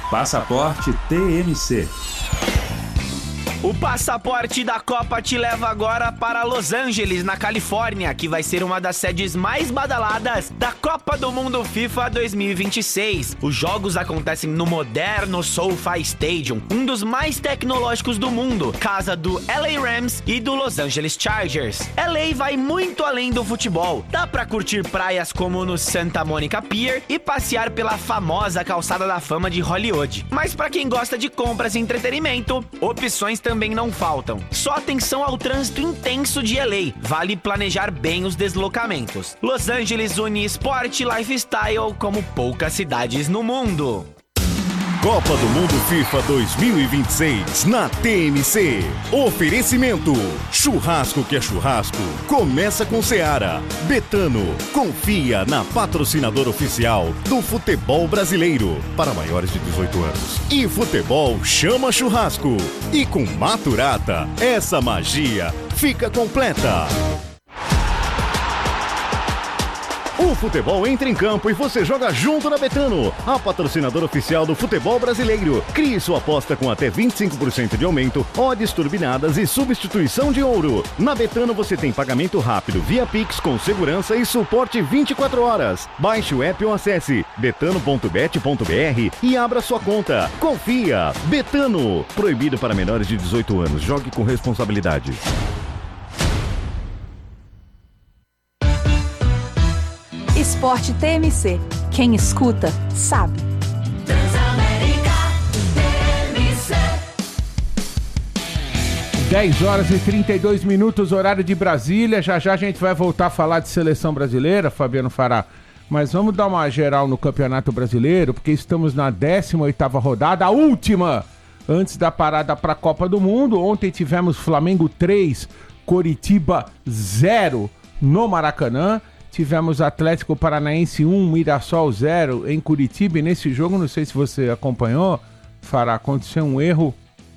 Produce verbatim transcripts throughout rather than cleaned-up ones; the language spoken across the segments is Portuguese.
Passaporte T M C. O passaporte da Copa te leva agora para Los Angeles, na Califórnia, que vai ser uma das sedes mais badaladas da Copa do Mundo FIFA dois mil e vinte e seis. Os jogos acontecem no moderno SoFi Stadium, um dos mais tecnológicos do mundo, casa do L A Rams e do Los Angeles Chargers. L A vai muito além do futebol. Dá pra curtir praias como no Santa Monica Pier e passear pela famosa calçada da fama de Hollywood. Mas pra quem gosta de compras e entretenimento, opções também também não faltam. Só atenção ao trânsito intenso de L A. Vale planejar bem os deslocamentos. Los Angeles une esporte e lifestyle como poucas cidades no mundo. Copa do Mundo FIFA dois mil e vinte e seis na T M C. Oferecimento: churrasco que é churrasco. Começa com Seara. Betano. Confia na patrocinadora oficial do futebol brasileiro para maiores de dezoito anos. E futebol chama churrasco. E com Maturata, essa magia fica completa. O futebol entra em campo e você joga junto na Betano, a patrocinadora oficial do futebol brasileiro. Crie sua aposta com até vinte e cinco por cento de aumento, odds turbinadas e substituição de ouro. Na Betano você tem pagamento rápido via Pix com segurança e suporte vinte e quatro horas. Baixe o app ou acesse betano ponto bet ponto br e abra sua conta. Confia! Betano. Proibido para menores de dezoito anos. Jogue com responsabilidade. Esporte T M C. Quem escuta, sabe. Transamérica T M C. dez horas e trinta e dois minutos, horário de Brasília. Já já a gente vai voltar a falar de seleção brasileira, Fabiano Fará. Mas vamos dar uma geral no Campeonato Brasileiro, porque estamos na décima oitava rodada, a última antes da parada para a Copa do Mundo. Ontem tivemos Flamengo três, Coritiba zero no Maracanã. Tivemos Atlético Paranaense um, Mirassol zero em Curitiba. E nesse jogo, não sei se você acompanhou, Fará, aconteceu um erro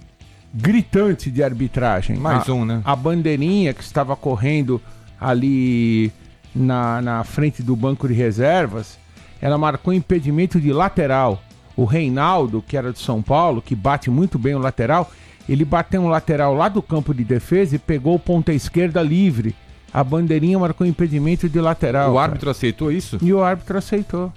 gritante de arbitragem. Mais a, um, né? A bandeirinha que estava correndo ali na, na frente do banco de reservas, ela marcou impedimento de lateral. O Reinaldo, que era de São Paulo, que bate muito bem o lateral, ele bateu um lateral lá do campo de defesa e pegou o ponta esquerda livre. A bandeirinha marcou impedimento de lateral. O árbitro cara. aceitou isso? E o árbitro aceitou.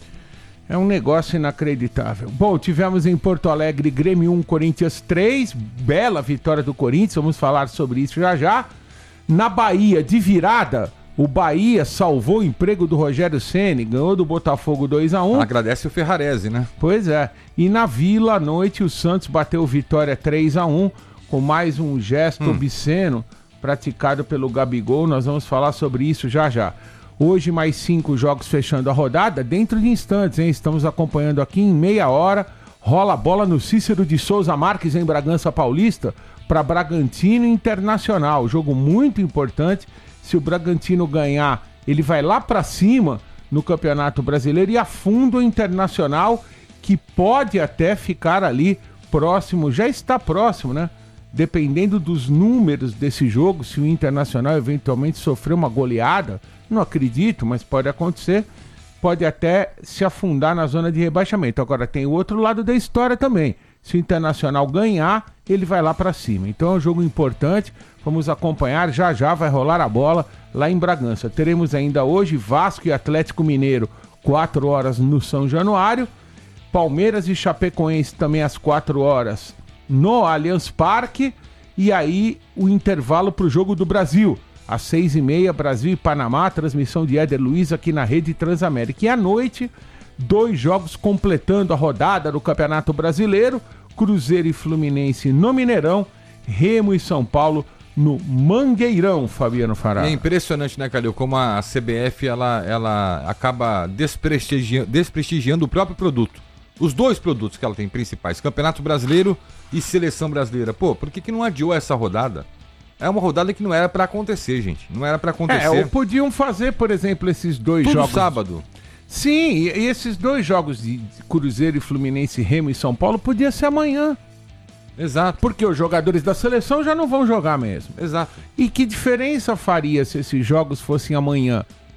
É um negócio inacreditável. Bom, tivemos em Porto Alegre Grêmio um, Corinthians três. Bela vitória do Corinthians, vamos falar sobre isso já já. Na Bahia, de virada, o Bahia salvou o emprego do Rogério Ceni, ganhou do Botafogo dois a um. Agradece o Ferrarese, né? Pois é. E na Vila, à noite, o Santos bateu Vitória três a um, com mais um gesto hum. obsceno praticado pelo Gabigol. Nós vamos falar sobre isso já já. Hoje mais cinco jogos fechando a rodada, dentro de instantes, hein? Estamos acompanhando aqui em meia hora, rola a bola no Cícero de Souza Marques em Bragança Paulista para Bragantino Internacional, jogo muito importante. Se o Bragantino ganhar, ele vai lá para cima no Campeonato Brasileiro e afunda o Internacional, que pode até ficar ali próximo, já está próximo, né? Dependendo dos números desse jogo, se o Internacional eventualmente sofrer uma goleada, não acredito, mas pode acontecer, pode até se afundar na zona de rebaixamento. Agora tem o outro lado da história também. Se o Internacional ganhar, ele vai lá para cima. Então é um jogo importante, vamos acompanhar, já já vai rolar a bola lá em Bragança. Teremos ainda hoje Vasco e Atlético Mineiro, quatro horas no São Januário, Palmeiras e Chapecoense também às quatro horas no Allianz Parque, e aí o intervalo para o Jogo do Brasil, às seis e meia, Brasil e Panamá, transmissão de Éder Luiz aqui na Rede Transamérica. E à noite, dois jogos completando a rodada do Campeonato Brasileiro, Cruzeiro e Fluminense no Mineirão, Remo e São Paulo no Mangueirão, Fabiano Fará. É impressionante, né, Calil, como a C B F ela, ela acaba desprestigiando, desprestigiando o próprio produto. Os dois produtos que ela tem principais, Campeonato Brasileiro e Seleção Brasileira. Pô, por que, que não adiou essa rodada? É uma rodada que não era pra acontecer, gente. Não era pra acontecer. É, ou podiam fazer, por exemplo, esses dois Tudo jogos... sábado. Sim, e, e esses dois jogos de Cruzeiro e Fluminense, Remo e São Paulo, podia ser amanhã. Exato. Porque os jogadores da seleção já não vão jogar mesmo. Exato. E que diferença faria se esses jogos fossem amanhã?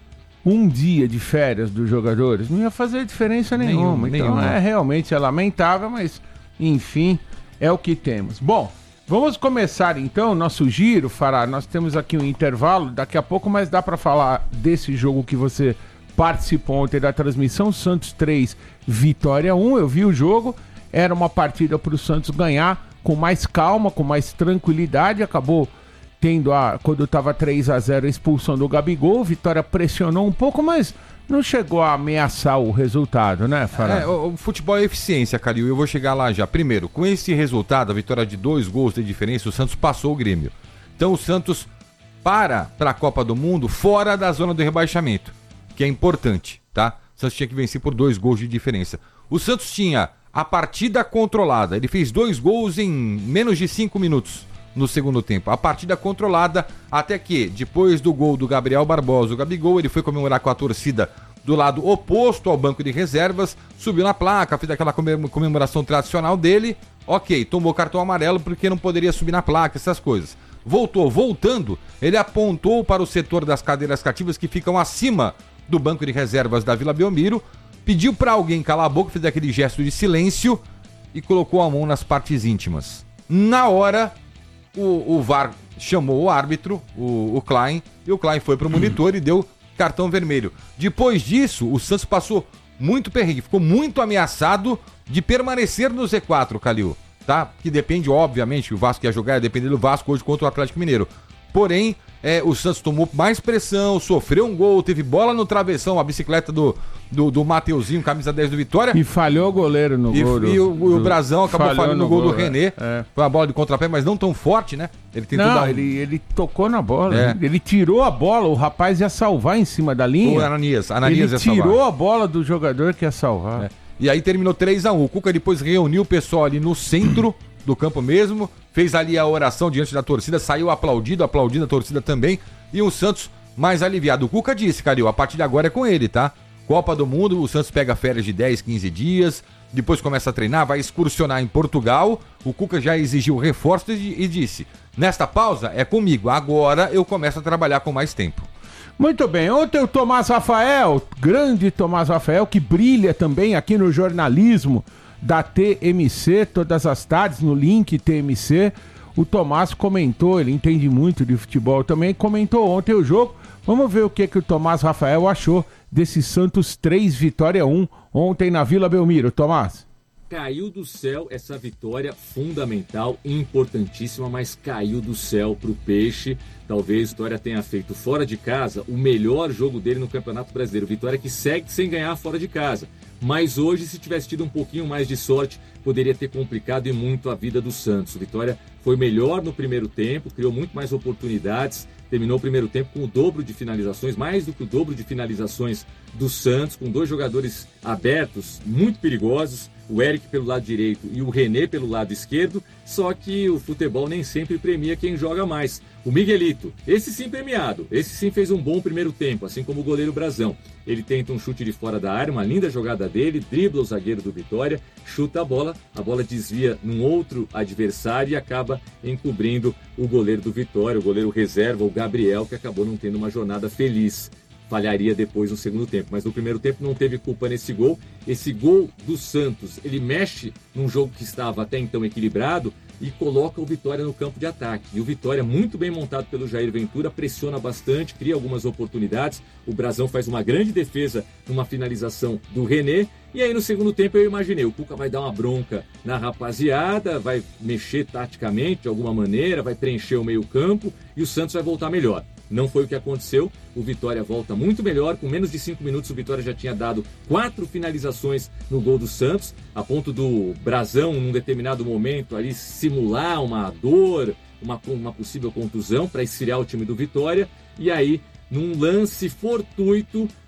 um dia de férias dos jogadores, não ia fazer diferença nenhuma. Nenhum, então nenhuma. é realmente é lamentável, mas enfim, é o que temos. Bom, vamos começar então o nosso giro, Fará. Nós temos aqui um intervalo daqui a pouco, mas dá para falar desse jogo que você participou ontem da transmissão, Santos três, Vitória um. Eu vi o jogo, era uma partida para o Santos ganhar com mais calma, com mais tranquilidade, acabou tendo a, quando estava três a zero, a expulsão do Gabigol. Vitória pressionou um pouco, mas não chegou a ameaçar o resultado, né, Fará? É, o, o futebol é eficiência, Calil, eu vou chegar lá já. Primeiro, com esse resultado, a vitória de dois gols de diferença, o Santos passou o Grêmio. Então o Santos para para a Copa do Mundo fora da zona do rebaixamento, que é importante, tá? O Santos tinha que vencer por dois gols de diferença. O Santos tinha a partida controlada, ele fez dois gols em menos de cinco minutos no segundo tempo. A partida controlada, até que, depois do gol do Gabriel Barbosa, o Gabigol, ele foi comemorar com a torcida do lado oposto ao banco de reservas, subiu na placa, fez aquela comemoração tradicional dele, ok, tomou cartão amarelo porque não poderia subir na placa, essas coisas. Voltou, voltando, ele apontou para o setor das cadeiras cativas que ficam acima do banco de reservas da Vila Belmiro, pediu para alguém calar a boca, fez aquele gesto de silêncio e colocou a mão nas partes íntimas. Na hora, o, o V A R chamou o árbitro, o, o Klein, e o Klein foi pro monitor e deu cartão vermelho. Depois disso, o Santos passou muito perrengue, ficou muito ameaçado de permanecer no Z quatro, Calil, tá? Que depende, obviamente, o Vasco ia jogar, ia depender do Vasco hoje contra o Atlético Mineiro. Porém, é, o Santos tomou mais pressão, sofreu um gol, teve bola no travessão, a bicicleta do, do, do Mateuzinho, camisa dez do Vitória. E falhou o goleiro no e, gol. E o, do, o Brazão acabou falhando no gol, gol do René. É. Foi uma bola de contrapé, mas não tão forte, né? Ele tentou não, dar... ele, ele tocou na bola. É. Ele tirou a bola, o rapaz ia salvar em cima da linha. O Ananias, Ananias ele ia salvar. tirou a bola do jogador que ia salvar. É. E aí terminou três a um. O Cuca depois reuniu o pessoal ali no centro do campo mesmo, fez ali a oração diante da torcida, saiu aplaudido, aplaudindo a torcida também, e o Santos mais aliviado. O Cuca disse, Calil, a partir de agora é com ele, tá? Copa do Mundo, o Santos pega férias de dez, quinze dias, depois começa a treinar, vai excursionar em Portugal. O Cuca já exigiu reforços e, e disse, nesta pausa é comigo, agora eu começo a trabalhar com mais tempo. Muito bem, ontem o Tomás Rafael, grande Tomás Rafael, que brilha também aqui no jornalismo da T M C, todas as tardes, no link T M C, o Tomás comentou, ele entende muito de futebol também, comentou ontem o jogo. Vamos ver o que, que o Tomás Rafael achou desse Santos três, Vitória um, ontem na Vila Belmiro. Tomás. Caiu do céu essa vitória fundamental, importantíssima, mas caiu do céu pro Peixe. Talvez Vitória tenha feito fora de casa o melhor jogo dele no Campeonato Brasileiro. Vitória que segue sem ganhar fora de casa. Mas hoje, se tivesse tido um pouquinho mais de sorte, poderia ter complicado e muito a vida do Santos. Vitória foi melhor no primeiro tempo, criou muito mais oportunidades, terminou o primeiro tempo com o dobro de finalizações, mais do que o dobro de finalizações do Santos, com dois jogadores abertos, muito perigosos, o Eric pelo lado direito e o René pelo lado esquerdo, só que o futebol nem sempre premia quem joga mais. O Miguelito, esse sim premiado, esse sim fez um bom primeiro tempo, assim como o goleiro Brazão. Ele tenta um chute de fora da área, uma linda jogada dele, dribla o zagueiro do Vitória, chuta a bola, a bola desvia num outro adversário e acaba encobrindo o goleiro do Vitória, o goleiro reserva, o Gabriel, que acabou não tendo uma jornada feliz. Falharia depois no segundo tempo, mas no primeiro tempo não teve culpa nesse gol. Esse gol do Santos, ele mexe num jogo que estava até então equilibrado e coloca o Vitória no campo de ataque. E o Vitória, muito bem montado pelo Jair Ventura, pressiona bastante, cria algumas oportunidades. O Brazão faz uma grande defesa numa finalização do René. E aí no segundo tempo eu imaginei, o Cuca vai dar uma bronca na rapaziada, vai mexer taticamente de alguma maneira, vai preencher o meio campo e o Santos vai voltar melhor. Não foi o que aconteceu, o Vitória volta muito melhor, com menos de cinco minutos o Vitória já tinha dado quatro finalizações no gol do Santos, a ponto do Brazão, num determinado momento, ali simular uma dor, uma, uma possível contusão para esfriar o time do Vitória, e aí, num lance fortuito,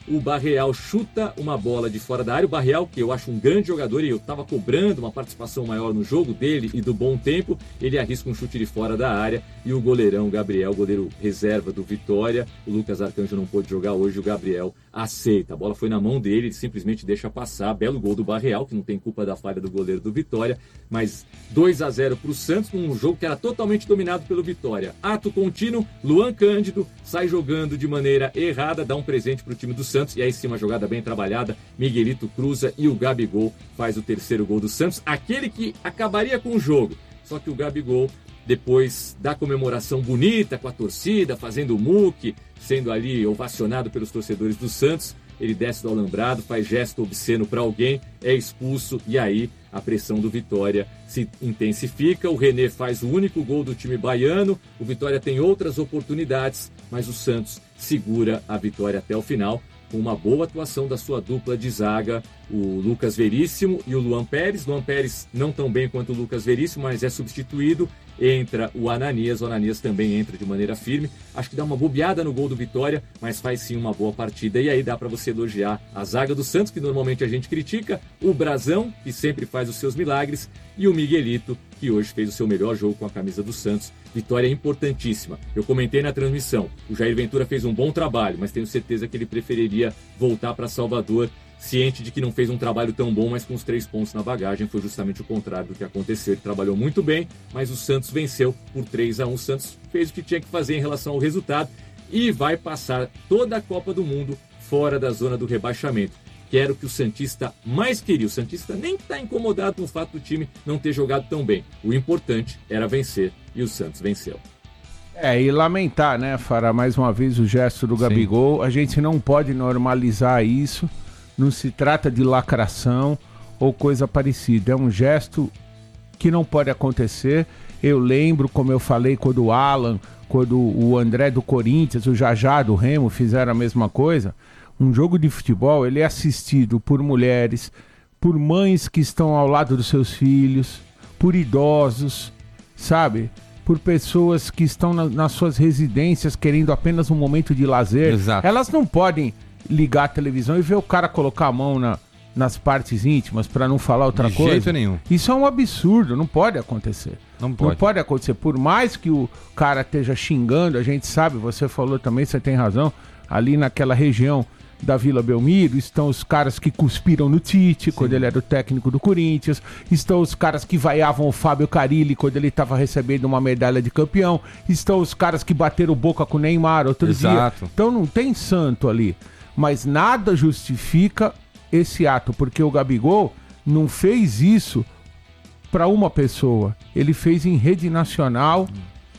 o Barreal chuta uma bola de fora da área. O Barreal, que eu acho um grande jogador e eu estava cobrando uma participação maior no jogo dele e do bom tempo, ele arrisca um chute de fora da área e o goleirão Gabriel, goleiro reserva do Vitória, o Lucas Arcanjo não pôde jogar hoje, o Gabriel aceita. A bola foi na mão dele, ele simplesmente deixa passar. Belo gol do Barreal, que não tem culpa da falha do goleiro do Vitória, mas dois a zero para o Santos, num jogo que era totalmente dominado pelo Vitória. Ato contínuo, Luan Cândido sai jogando de maneira errada, dá um presente para o time do Santos, e aí sim uma jogada bem trabalhada, Miguelito cruza e o Gabigol faz o terceiro gol do Santos, aquele que acabaria com o jogo. Só que o Gabigol, depois da comemoração bonita com a torcida, fazendo o muque, sendo ali ovacionado pelos torcedores do Santos, ele desce do alambrado, faz gesto obsceno para alguém, é expulso e aí a pressão do Vitória se intensifica. O René faz o único gol do time baiano, o Vitória tem outras oportunidades, mas o Santos segura a vitória até o final, com uma boa atuação da sua dupla de zaga, o Lucas Veríssimo e o Luan Pérez. Luan Pérez não tão bem quanto o Lucas Veríssimo, mas é substituído. Entra o Ananias, o Ananias também entra de maneira firme. Acho que dá uma bobeada no gol do Vitória, mas faz sim uma boa partida. E aí dá para você elogiar a zaga do Santos, que normalmente a gente critica, o Brazão, que sempre faz os seus milagres, e o Miguelito, que hoje fez o seu melhor jogo com a camisa do Santos. Vitória importantíssima. Eu comentei na transmissão, o Jair Ventura fez um bom trabalho, mas tenho certeza que ele preferiria voltar para Salvador, ciente de que não fez um trabalho tão bom, mas com os três pontos na bagagem. Foi justamente o contrário do que aconteceu. Ele trabalhou muito bem, mas o Santos venceu por três a um. O Santos fez o que tinha que fazer em relação ao resultado e vai passar toda a Copa do Mundo fora da zona do rebaixamento, que era o que o Santista mais queria. O Santista nem está incomodado com o fato do time não ter jogado tão bem. O importante era vencer e o Santos venceu. É, e lamentar, né, Fará, mais uma vez o gesto do Gabigol. Sim. A gente não pode normalizar isso. Não se trata de lacração ou coisa parecida. É um gesto que não pode acontecer. Eu lembro, como eu falei, quando o Alan, quando o André do Corinthians, o Jajá do Remo fizeram a mesma coisa. Um jogo de futebol, ele é assistido por mulheres, por mães que estão ao lado dos seus filhos, por idosos, sabe? Por pessoas que estão na, nas suas residências querendo apenas um momento de lazer. Exato. Elas não podem ligar a televisão e ver o cara colocar a mão na, nas partes íntimas para não falar outra de coisa. De jeito nenhum. Isso é um absurdo, não pode acontecer. Não pode. Não pode acontecer. Por mais que o cara esteja xingando, a gente sabe, você falou também, você tem razão, ali naquela região da Vila Belmiro, estão os caras que cuspiram no Tite, sim, quando ele era o técnico do Corinthians, estão os caras que vaiavam o Fábio Carilli quando ele estava recebendo uma medalha de campeão, estão os caras que bateram boca com o Neymar outro Exato. dia. Então não tem santo ali. Mas nada justifica esse ato, porque o Gabigol não fez isso para uma pessoa. Ele fez em rede nacional,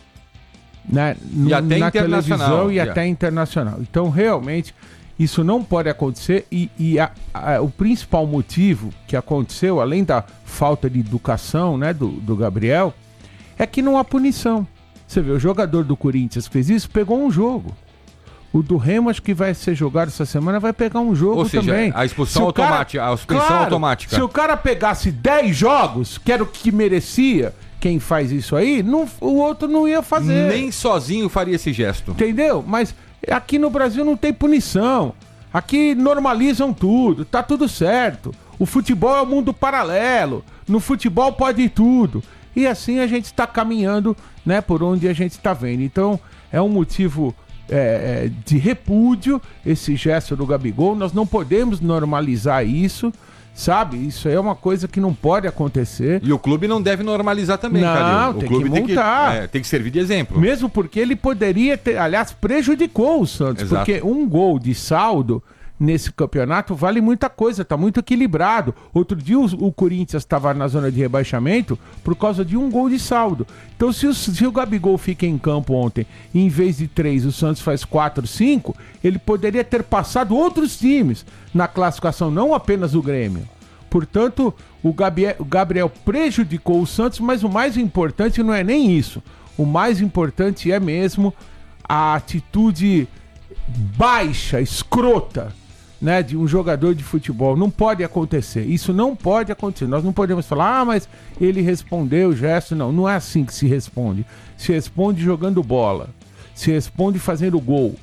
né, e até na internacional, televisão e yeah. até internacional. Então, realmente, isso não pode acontecer. E, e a, a, o principal motivo que aconteceu, além da falta de educação, né, do, do Gabriel, é que não há punição. Você vê, o jogador do Corinthians que fez isso, pegou um jogo. O do Remo, acho que vai ser jogado essa semana, vai pegar um jogo. Ou seja, também. A expulsão automática, cara, a suspensão claro, automática. Se o cara pegasse dez jogos, que era o que merecia, quem faz isso aí, não, o outro não ia fazer. Nem sozinho faria esse gesto. Entendeu? Mas aqui no Brasil não tem punição. Aqui normalizam tudo, tá tudo certo. O futebol é um mundo paralelo. No futebol pode tudo. E assim a gente está caminhando, né, por onde a gente está vendo. Então, é um motivo É, de repúdio esse gesto do Gabigol. Nós não podemos normalizar isso, sabe? Isso aí é uma coisa que não pode acontecer. E o clube não deve normalizar também, não, Calil. O tem clube que multar. Tem que, é, tem que servir de exemplo. Mesmo porque ele poderia ter, aliás, prejudicou o Santos. Exato. Porque um gol de saldo nesse campeonato vale muita coisa, tá muito equilibrado. Outro dia o, o Corinthians estava na zona de rebaixamento por causa de um gol de saldo. Então se o, se o Gabigol fica em campo ontem e em vez de três o Santos faz quatro, cinco, ele poderia ter passado outros times na classificação, não apenas o Grêmio. Portanto, o Gabriel, o Gabriel prejudicou o Santos, mas o mais importante não é nem isso. O mais importante é mesmo a atitude baixa, escrota, né, de um jogador de futebol. Não pode acontecer. Isso não pode acontecer. Nós não podemos falar, ah, mas ele respondeu o gesto. Não, não é assim que se responde. Se responde jogando bola. Se responde fazendo gol.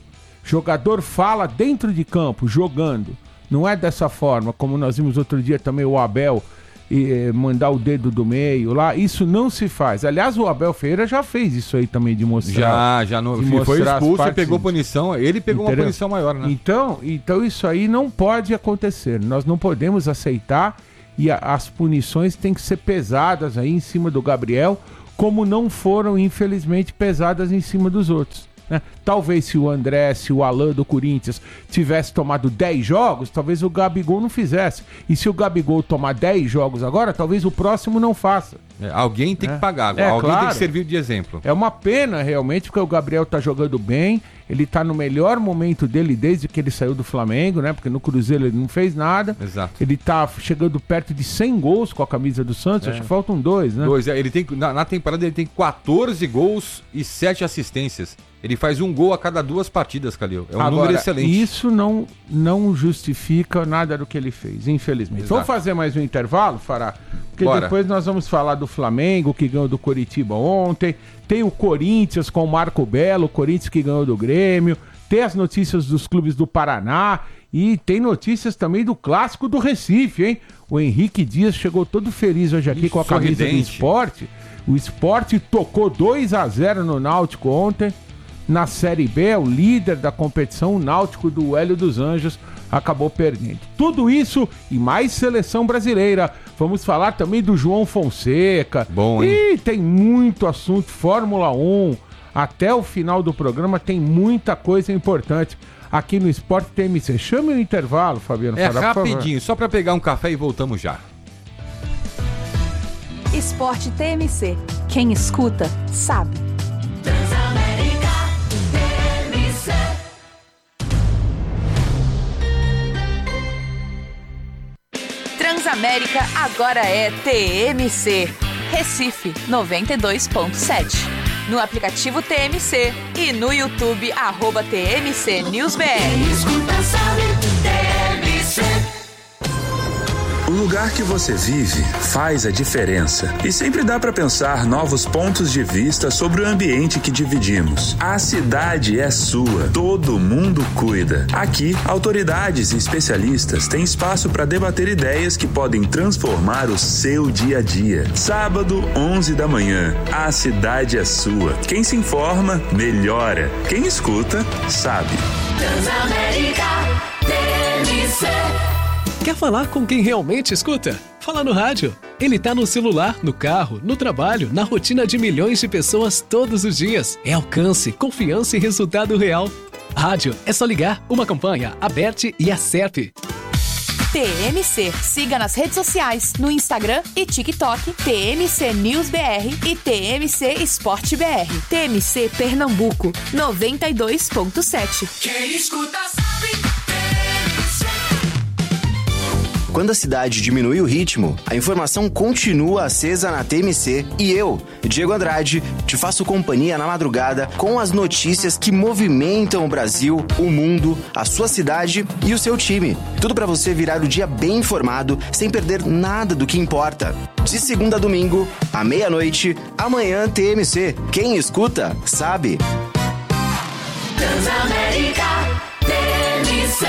Jogador fala dentro de campo, jogando. Não é dessa forma, como nós vimos outro dia também o Abel e, mandar o dedo do meio lá. Isso não se faz. Aliás, o Abel Ferreira já fez isso aí também, de mostrar. Já, já no, de foi expulso e partes, pegou punição. Ele pegou entendeu? Uma punição maior, né? Então, então isso aí não pode acontecer. Nós não podemos aceitar e a, as punições têm que ser pesadas aí em cima do Gabriel, como não foram, infelizmente, pesadas em cima dos outros. Né? Talvez se o André, se o Alan do Corinthians tivesse tomado dez jogos, talvez o Gabigol não fizesse. E se o Gabigol tomar dez jogos agora, talvez o próximo não faça. É, alguém tem é. que pagar, é, alguém claro. tem que servir de exemplo. É uma pena realmente, porque o Gabriel tá jogando bem, ele tá no melhor momento dele desde que ele saiu do Flamengo, né? Porque no Cruzeiro ele não fez nada. Exato. Ele tá chegando perto de cem gols com a camisa do Santos, é. acho que faltam dois, né? Dois, é, ele tem, na, na temporada ele tem quatorze gols e sete assistências. Ele faz um gol a cada duas partidas, Calil. É um Agora, número excelente. Isso não, não justifica nada do que ele fez, infelizmente. Exato. Vamos fazer mais um intervalo, Fará? Porque Bora. Depois nós vamos falar do Flamengo, que ganhou do Coritiba ontem. Tem o Corinthians com o Marco Belo, o Corinthians que ganhou do Grêmio. Tem as notícias dos clubes do Paraná. E tem notícias também do clássico do Recife, hein? O Henrique Dias chegou todo feliz hoje aqui Ih, com a camisa sorridente. do Sport. O Sport tocou dois a zero no Náutico ontem. Na Série B, é o líder da competição, o Náutico do Hélio dos Anjos, acabou perdendo. Tudo isso e mais seleção brasileira. Vamos falar também do João Fonseca. Bom, hein? E tem muito assunto, Fórmula um. Até o final do programa tem muita coisa importante aqui no Sport T M C. Chame o intervalo, Fabiano. É Fará, rapidinho, só para pegar um café e voltamos já. Sport T M C. Quem escuta, sabe. Transamérica T M C. Transamérica agora é T M C. Recife noventa e dois ponto sete. No aplicativo T M C e no YouTube, arroba T M C News B R. Quem escuta sabe, T M C. O lugar que você vive faz a diferença. E sempre dá para pensar novos pontos de vista sobre o ambiente que dividimos. A cidade é sua, todo mundo cuida. Aqui, autoridades e especialistas têm espaço para debater ideias que podem transformar o seu dia a dia. Sábado, onze da manhã, a cidade é sua. Quem se informa, melhora. Quem escuta, sabe. Transamérica T M C. Quer falar com quem realmente escuta? Fala no rádio. Ele tá no celular, no carro, no trabalho, na rotina de milhões de pessoas todos os dias. É alcance, confiança e resultado real. Rádio, é só ligar. Uma campanha, aberte e acerte. T M C. Siga nas redes sociais, no Instagram e TikTok, T M C News B R e T M C Sport B R. T M C Pernambuco, noventa e dois ponto sete. Quem escuta sabe. Quando a cidade diminui o ritmo, a informação continua acesa na T M C e eu, Diego Andrade, te faço companhia na madrugada com as notícias que movimentam o Brasil, o mundo, a sua cidade e o seu time. Tudo para você virar o dia bem informado, sem perder nada do que importa. De segunda a domingo, à meia-noite, amanhã T M C. Quem escuta, sabe. Transamérica T M C.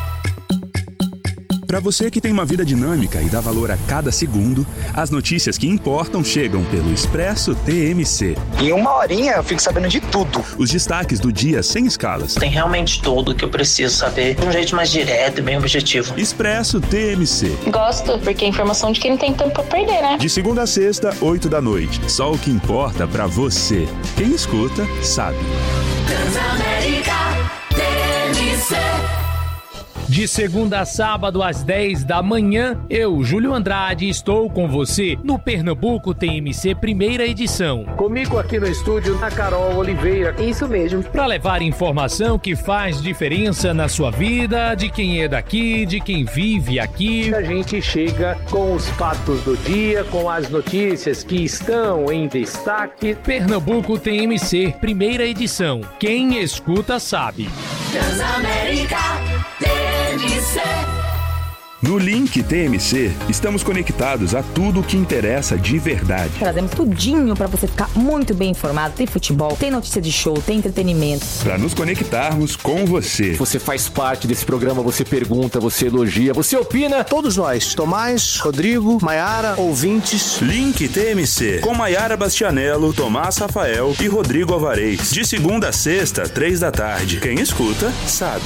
Para você que tem uma vida dinâmica e dá valor a cada segundo, as notícias que importam chegam pelo Expresso T M C. Em uma horinha eu fico sabendo de tudo. Os destaques do dia sem escalas. Tem realmente tudo que eu preciso saber de um jeito mais direto e bem objetivo. Expresso T M C. Gosto, porque é informação de quem não tem tempo pra perder, né? De segunda a sexta, oito da noite. Só o que importa pra você. Quem escuta, sabe. Transamérica T M C. De segunda a sábado, às dez da manhã, eu, Júlio Andrade, estou com você no Pernambuco T M C Primeira Edição. Comigo aqui no estúdio, a Carol Oliveira. Isso mesmo. Para levar informação que faz diferença na sua vida, de quem é daqui, de quem vive aqui. A gente chega com os fatos do dia, com as notícias que estão em destaque. Pernambuco T M C Primeira Edição. Quem escuta sabe. Transamérica T M C. No Link T M C, estamos conectados a tudo o que interessa de verdade. Trazemos tudinho pra você ficar muito bem informado. Tem futebol, tem notícia de show, tem entretenimento. Para nos conectarmos com você. Você faz parte desse programa, você pergunta, você elogia, você opina. Todos nós, Tomás, Rodrigo, Maiara, ouvintes. Link T M C, com Maiara Bastianello, Tomás Rafael e Rodrigo Alvarez. De segunda a sexta, três da tarde. Quem escuta, sabe.